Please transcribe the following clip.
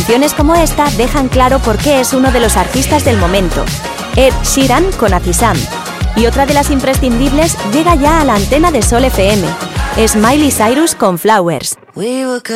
Canciones como esta dejan claro por qué es uno de los artistas del momento. Ed Sheeran con Azizam. Y otra de las imprescindibles llega ya a la antena de Sol FM. Es Miley Cyrus con Flowers.